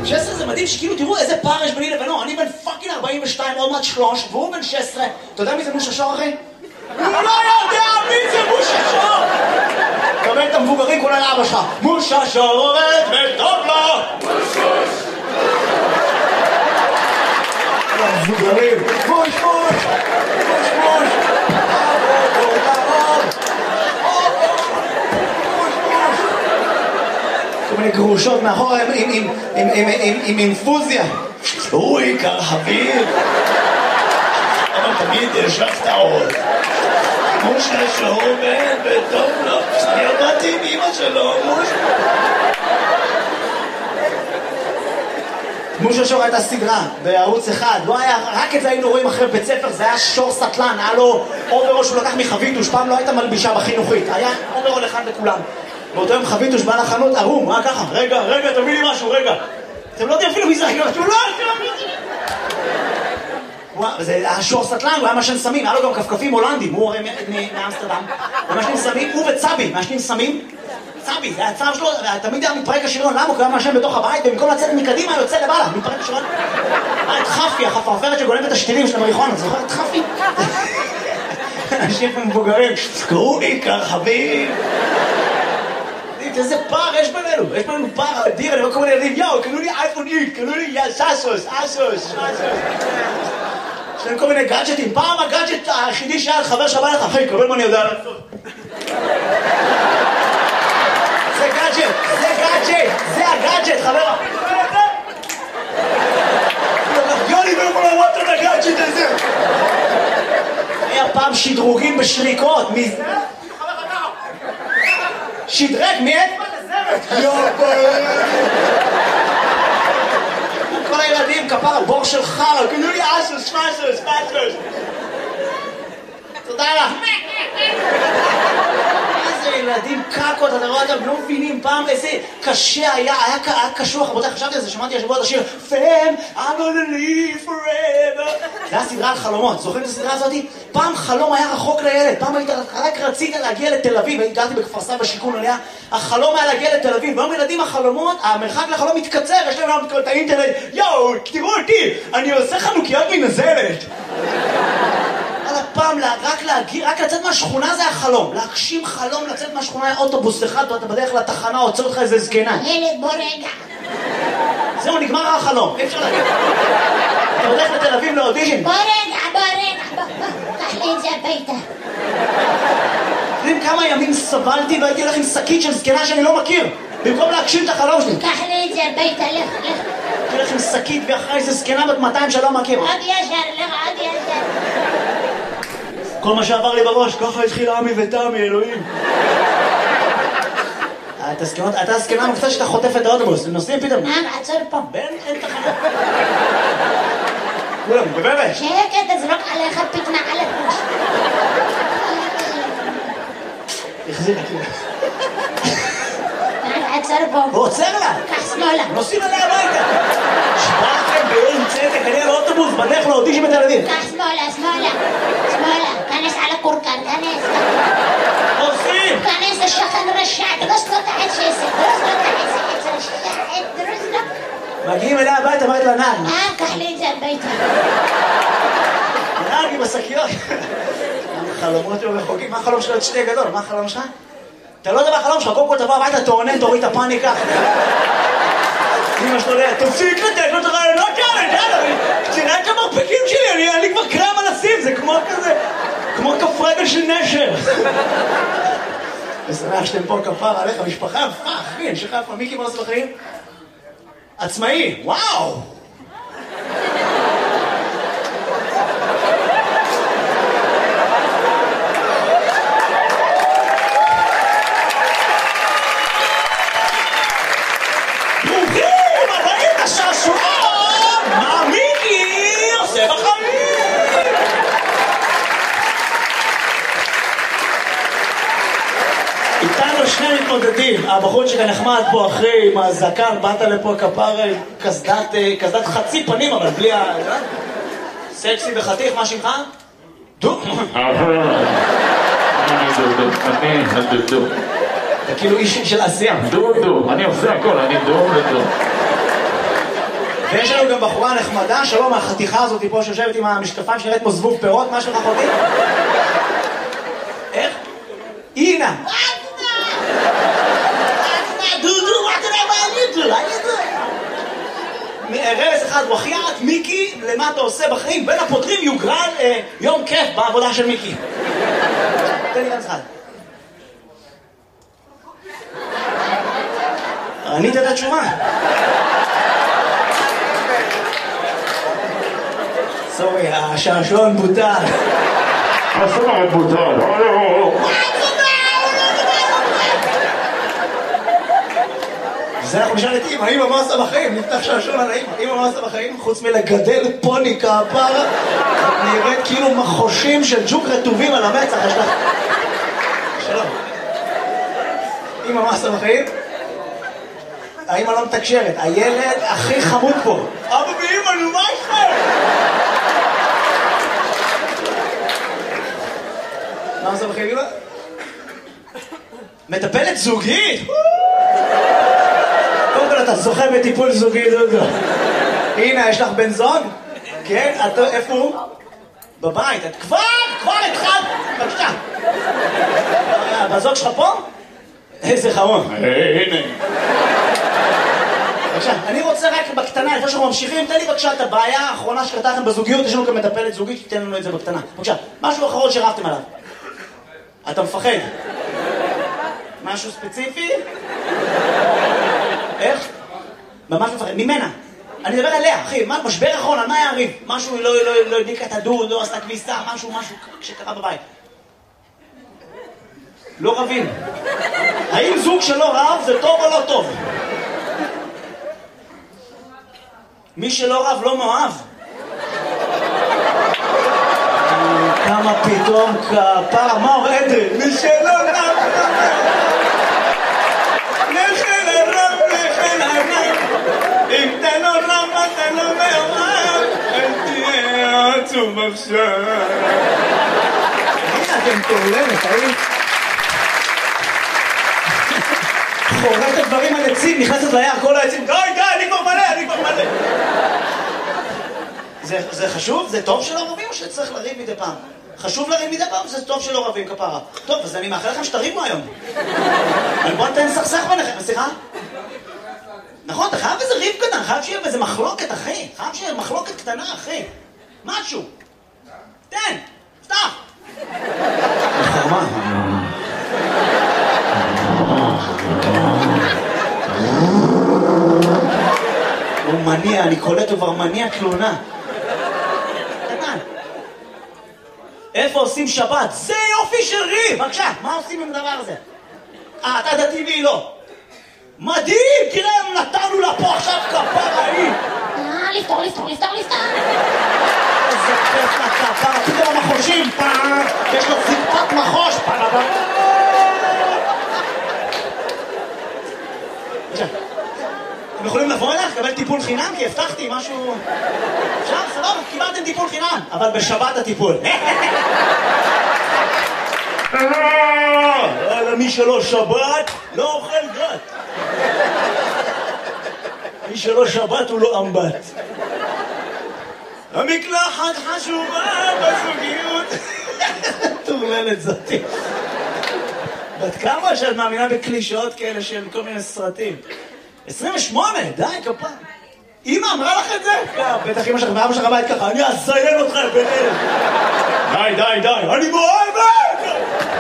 16 זה מדהים שכאילו תראו איזה פער יש ביני לבינו. אני בן פאקינג 42, עוד מעט 3, והוא בן 16. אתה יודע מי זה מושה שור, אחי? הוא לא יודע מי זה מושה שור! קבל את המבוגרים כולל אבא שלך. מושה שור עובד וטוב לו! המבוגרים. מוש מוש! מוש מוש! כל מיני גרושות מאחור עם אינפוזיה. הוא עיקר חביב. אבל תמיד יש הפתעות. מושה שור עובד וטוב לו. אני עבדתי עם אמא שלו, מושה שור הייתה סדרה בערוץ אחד, לא היה, רק את זה היינו רואים אחרי בית ספר, זה היה שור סטלן, היה לו אוברול שהוא לקח מחביתוש, פעם לא הייתה מלבישה בחינוכית, היה אוברול אחד לכולם. באותו יום חביתוש בא לחנות ערום, מה ככה? רגע, תביא לי משהו, רגע. אתם לא יודעים אפילו מי זה, הוא לא... זה היה שור סטלן, הוא היה משן סמים, היה לו גם כפכפים הולנדים, הוא הרי מאמסטרדם, הוא משנים סמים, הוא וצבי, משנים סמים, צבי, זה הצו שלו, תמיד היה מתפרק השריון, למה? הוא היה משן בתוך הבית, במקום לצאת מקדימה, יוצא לבעלה, מתפרק השריון. היה את חפי, החפרפרת שגונבת את השתילים של המריחואנה, זוכר את חפי? אנשים מבוגרים, קראו לי כרחבים. איזה פער יש בינינו, יש בינינו פער אדיר, אני רואה כל מיני ילדים, יאו, קנו לי אייפון איקס, קנו לי אסוס. יש להם כל מיני גאדג'טים, פעם הגאדג'ט היחידי שהיה חבר שבא לך, אחי, קבל מה אני יודע לעשות. זה הגאדג'ט, חבר. יוני לא יכול לראות את הגאדג'ט הזה. היה פעם שדרוגים בשריקות, שדרג, מי את? כל הילדים, כפר, בור של חר, קנו לי אסוס. תודה לך. איזה ילדים קקות, אתה רואה אותם, לא מבינים פעם איזה קשה היה קשוח, רבותיי, חשבתי על זה, שמעתי השבוע את השיר Fam, I'm gonna live forever. זה היה סדרה על חלומות, זוכרים את הסדרה הזאת? פעם חלום היה רחוק לילד, פעם רק רצית להגיע לתל אביב, הגעתי בכפר סבא בשיכון עליה, החלום היה להגיע לתל אביב, והיום ילדים החלומות, המרחק לחלום מתקצר, יש להם את האינטרנט, יואו, תראו אותי, אני עושה חנוכיות מנזלת. פעם רק לצאת מהשכונה זה החלום, להגשים חלום לצאת מהשכונה היה אוטובוס אחד, ואתה בדרך לתחנה, עוצר אותך איזה זקנה. ילד בוא רגע. זהו, נגמר החלום, אי אפשר להגיד. אתה הולך לתל אביב לאודישן. בוא רגע, קח לי את זה הביתה. יודעים כמה ימים סבלתי והייתי הולך עם שקית של זקנה שאני לא מכיר, במקום להגשים את החלום שלי. קח לי את זה הביתה, לך. הייתי הולך עם שקית ואחרי איזה זקנה בת 200 שלא מכיר. עוד ישר. כל מה שעבר לי בראש, ככה התחיל עמי ותמי, אלוהים. אתה הזקנה המקצוע שאתה חוטף את האוטובוס, נוסעים פתאום. עצור פה. אין תחנה. כולם, בבבת. שקט, תזרוק עליך פתנה על הפוש. החזיר לי. עצור פה. הוא עוצר לה. קח שמאלה. נוסעים עליה הביתה. שבאתם באין צדק, אני על האוטובוס, בדרך לאודישן בתל אביב. קח שמאלה. כנס על הקורקן, כנס. עושים! כנס לשכן רשע, דרוס לו את העצת. מגיעים אליה הביתה, אמרת לה נעל. קח לי את זה הביתה. נעל עם השקיות. החלומות לא רחוקים, מה החלום שלו? את שתי גדול, מה החלום שלך? אתה לא יודע מה החלום שלך, קודם כל תבוא הביתה, תעונן, תוריד את הפאניקה. אמא שלו ליה, תפסיק לתת לו את הרעיונות כאלה, תראה את המרפקים שלי, אני כבר קרם על הסים, זה כמו כזה, כמו כף רגל של נשר. אני שמח שאתם פה כפר עליך, משפחה יפה, אחי, אני שחרר פה, מיקי מה עושה בחיים? עצמאי, וואו! הבחור שנחמד פה אחרי עם הזקן, באת לפה כפר קסדת חצי פנים, אבל בלי ה... סקסי וחתיך, מה שמך? דו? אני דודו. אתה כאילו איש של עשייה. דודו, אני עושה הכל, אני דודו. ויש לנו גם בחורה נחמדה, שלום, החתיכה הזאת פה שיושבת עם המשקפיים שנראית כמו זבוב פירות, מה שלך אחותי? איך? אינה. דודו, מה תראה מה אני דו? רמז אחד, וחיית מיקי, למה אתה עושה בחיים? בין הפותרים יוגרל יום כיף בעבודה של מיקי. תן לי רמז אחד. ענית את התשובה. סורי, השעשועון בוטל. הסרט בוטל. זה אנחנו נשאל את אמא, אמא מה עושה בחיים? נפתח שעשועון על האמא. אמא מה עושה בחיים? חוץ מלגדל פוני כפרה, נראית כאילו מחושים של ג'וק רטובים על המצח. יש לך... שלום. אמא מה עושה בחיים? האמא לא מתקשרת, הילד הכי חמוד פה. אבא ואמא, נו מה איתכם? מה עושה בחיים, אמא? מטפלת זוגית? קודם כל אתה זוכה בטיפול זוגי, דודו. הנה, יש לך בן זוג? כן? איפה הוא? בבית. את כבר התחלת. בבקשה. בזוג שלך פה? איזה חמוד. הנה. בבקשה, אני רוצה רק בקטנה, לפני שאנחנו ממשיכים, תן לי בבקשה את הבעיה האחרונה שקרתה לכם בזוגיות, יש לנו גם מטפלת זוגית, שתיתן לנו את זה בקטנה. בבקשה, משהו אחרון שרבתם עליו. אתה מפחד? משהו ספציפי? איך? ממש מפחד, ממנה. אני מדבר עליה, אחי, משבר אחרון, על מה היה הריב? משהו לא הדליקה את הדוד, לא עשתה כביסה, משהו שקרה בבית. לא רבים. האם זוג שלא רב זה טוב או לא טוב? מי שלא רב לא מאוהב. כמה פתאום כפרה, מה אומר אדרי? מי שלא רב לכן הרב, לכן הרב. אם אתה לא רב, אתה לא מאוהב. אל תהיה עצוב עכשיו. הנה אתם תעולמת, האם? חורקת דברים על עצים, נכנסת ליער, כל העצים, די, אני כבר מלא. זה חשוב? זה טוב שלא רבים או שצריך לריב מדי פעם? חשוב לריב מדי פעם, זה טוב שלא רבים כפרה. טוב, אז אני מאחל לכם שתריבו היום. בוא נתן סכסך ביניכם, סליחה? נכון, אתה חייב איזה ריב קטן, חייב שיהיה איזה מחלוקת, אחי. חייב שיהיה מחלוקת קטנה, אחי. משהו. תן, פתח. חרמה. הוא מניע, אני קולט, הוא כבר מניע תלונה. קטן. איפה עושים שבת? זה יופי של ריב! בבקשה, מה עושים עם הדבר הזה? אתה דתי והיא לא. מדהים! תראה, נתנו לה פה עכשיו כפרה היא. לפתור. איזה כיף לכפרה, פתאום המחושים, יש לו ציפת מחוש. בבקשה. אתם יכולים לבוא אליך, לקבל טיפול חינם? כי הבטחתי משהו... אפשר, סבבה, קיבלתם טיפול חינם, אבל בשבת הטיפול. מי שלא שבת, לא אוכל גת. מי שלא שבת הוא לא אמבט. המקלחת חשובה בזוגיות. תורללת זאתי. בת כמה שאת מאמינה בקלישאות כאלה של כל מיני סרטים? 28, די, כפה. אמא אמרה לך את זה? בטח אמא שלך ואבא שלך בית ככה, אני אזיין אותך ביניהם. די, אני מאוהבת!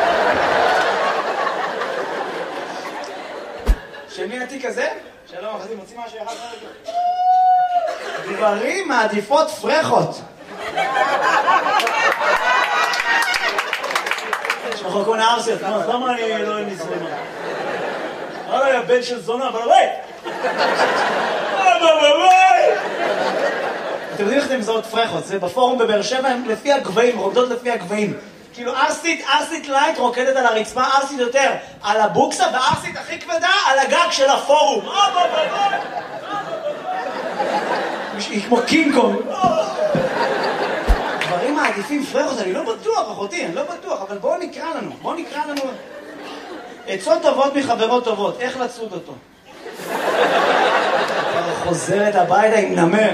של מי התיק הזה? שלום, אחזי, מוציא משהו אחד רגע. גברים מעדיפות פרחות. יש לך כל מיני ארסיות, למה אני לא נזרמה? הלאה, יא בן של זונה, אבל ביי! אתם יודעים איך אתם מזהות פרחות? זה בפורום בבאר שבע, הם לפי הגבהים, רוקדות לפי הגבהים. כאילו ארסית לייט רוקדת על הרצפה, ארסית יותר על הבוקסה, וארסית הכי כבדה על הגג של הפורום. היא כמו קינג קונג. דברים מעדיפים פרחות, אני לא בטוח, אחותי, אני לא בטוח, אבל בואו נקרא לנו. עצות טובות מחברות טובות, איך לצוד אותו? חוזרת הביתה עם נמר.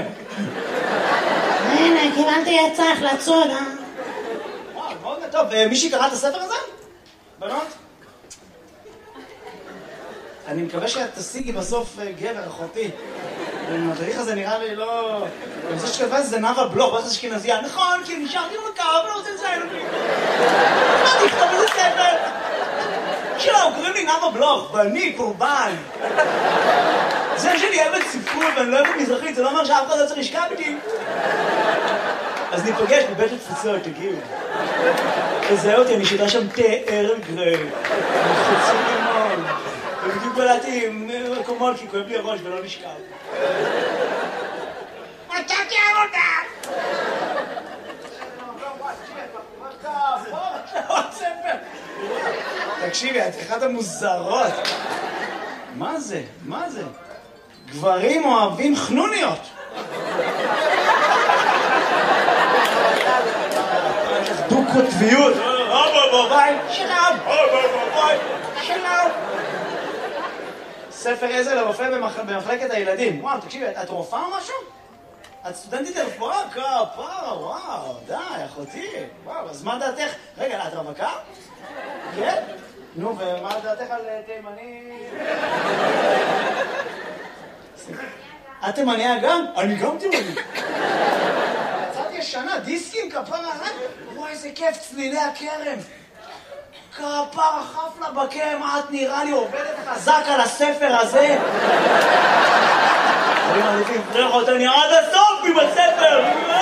הנה, קיבלתי עצה איך לצוד, וואו, מאוד טוב. מישהי קרא את הספר הזה? בנות? אני מקווה שאת תשיגי בסוף גבר, אחותי. המדריך הזה נראה לי לא... אני חושב שכתבה זה נאוה בלוך, בטח אשכנזייה. נכון, כי נשארתי במקר, אבל לא רוצה לציין אותי. מה תכתוב איזה ספר? שלום, קוראים לי נאוה בלוך, ואני קורבן. זה שאני אוהבת ספרות ואני לא אוהבת מזרחית, זה לא אומר שאף אחד לא צריך לשכב איתי. אז ניפגש בבית התפוצות, תגיעו. תזהה אותי, אני שותה שם תה ארל גריי. חוצים לימון. ובדיוק בלעתי מקומות כי כואב לי הראש ולא נשכב. מצאתי עבודה! תקשיבי, את אחת המוזרות. מה זה? מה זה? גברים אוהבים חנוניות. דו-קוטביות. שלום. שלום. ספר עזר לרופא במחלקת הילדים. וואו, תקשיבי, את רופאה או משהו? את סטודנטית לרפואה? כפרה, וואו, די, אחותי. וואו, אז מה דעתך? רגע, את רווקה? כן? נו, ומה דעתך על תימני? את תימניה גם? אני גם תימני. קצת ישנה, דיסקים, כפרה, וואי, איזה כיף, צלילי הכרם. כפרה, חפלה בקרם, את נראה לי עובדת חזק על הספר הזה. אני מעדיף לפרח אותה, אני עד הסוף עם הספר.